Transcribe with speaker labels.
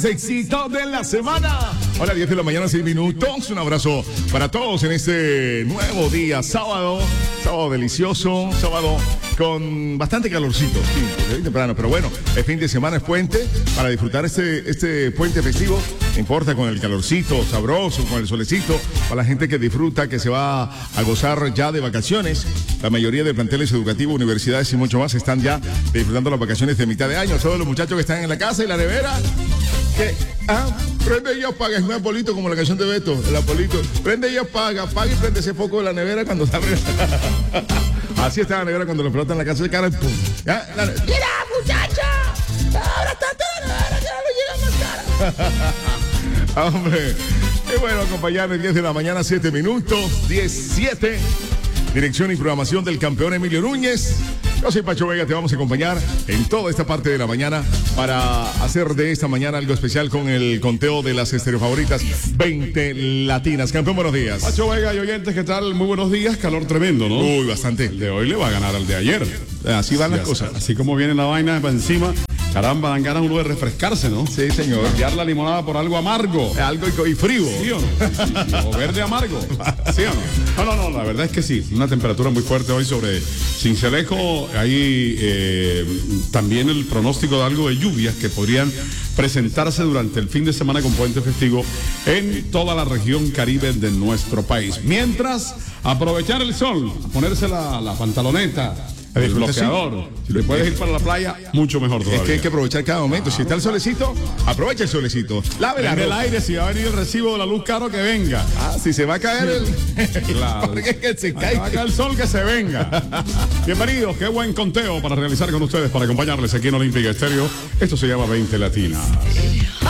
Speaker 1: Éxito de la semana. Hola, 10 de la mañana, 6 minutos. Un abrazo para todos en este nuevo día, sábado delicioso, sábado con bastante calorcito, sí, porque es temprano, pero bueno, el fin de semana es puente para disfrutar este puente festivo, no importa, con el calorcito sabroso, con el solecito, para la gente que disfruta, que se va a gozar ya de vacaciones. La mayoría de planteles educativos, universidades y mucho más están ya disfrutando las vacaciones de mitad de año. Todos los muchachos que están en la casa y la nevera, prende y apaga, es un apolito como la canción de Beto, el apolito, prende y apaga y prende ese foco de la nevera cuando se abre. Así está la nevera cuando lo pelotan en la casa de cara y pum. ¡Mira, muchacha! Ahora está toda la nevera, que no le llega más cara. Hombre, qué bueno acompañarme 10 de la mañana, 7 minutos, 17. Dirección y programación del campeón Emilio Núñez. Yo soy Pacho Vega, te vamos a acompañar en toda esta parte de la mañana para hacer de esta mañana algo especial con el conteo de las estéreo favoritas 20 latinas. Campeón, buenos días.
Speaker 2: Pacho Vega y oyentes, ¿qué tal? Muy buenos días, calor tremendo, ¿no?
Speaker 1: Uy, bastante.
Speaker 2: El de hoy le va a ganar al de ayer.
Speaker 1: Así van las cosas.
Speaker 2: Así como viene la vaina para encima, caramba, dan ganas uno de refrescarse, ¿no?
Speaker 1: Sí, señor.
Speaker 2: Cambiar la limonada por algo amargo.
Speaker 1: Algo y frío.
Speaker 2: ¿Sí o no? O verde amargo. ¿Sí o no? No, la verdad es que sí. Una temperatura muy fuerte hoy sobre Sincelejo. Hay también el pronóstico de algo de lluvias que podrían presentarse durante el fin de semana con puente festivo en toda la región caribe de nuestro país. Mientras, aprovechar el sol, ponerse la pantaloneta, el bloqueador. Si le puedes ir para la playa, mucho mejor todavía.
Speaker 1: Es que hay que aprovechar cada momento. Si está el solecito, aprovecha el solecito. Lave la
Speaker 2: ropa.
Speaker 1: En
Speaker 2: el aire, si va a venir el recibo de la luz caro, que venga.
Speaker 1: Si se va a caer el...
Speaker 2: Claro.
Speaker 1: Porque es que se cae.
Speaker 2: Va a caer el sol, que se venga. Bienvenidos, qué buen conteo para realizar con ustedes, para acompañarles aquí en Olímpica Estéreo. Esto se llama 20 Latinas.